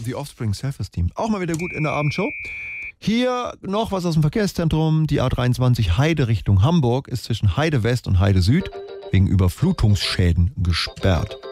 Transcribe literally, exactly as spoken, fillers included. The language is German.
The Offspring, Self-Esteem. Auch mal wieder gut in der Abendshow. Hier noch was aus dem Verkehrszentrum. Die A dreiundzwanzig Heide Richtung Hamburg ist zwischen Heide West und Heide Süd wegen Überflutungsschäden gesperrt.